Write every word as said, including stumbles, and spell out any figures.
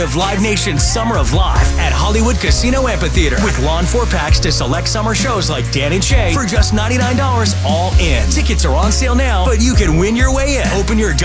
of Live Nation's Summer of Live at Hollywood Casino Amphitheater with lawn four packs to select summer shows like Dan and Shay for just ninety-nine dollars all in. Tickets are on sale now, but you can win your way in. Open your